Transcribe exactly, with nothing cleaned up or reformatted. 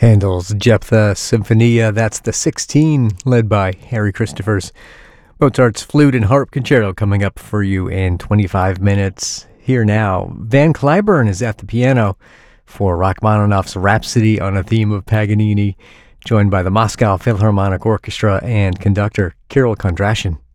Handel's Jephthah Symphonia, that's the sixteen, led by Harry Christophers. Mozart's Flute and Harp Concerto coming up for you in twenty-five minutes. Here now, Van Cliburn is at the piano for Rachmaninoff's Rhapsody on a Theme of Paganini, joined by the Moscow Philharmonic Orchestra and conductor Kirill Kondrashin.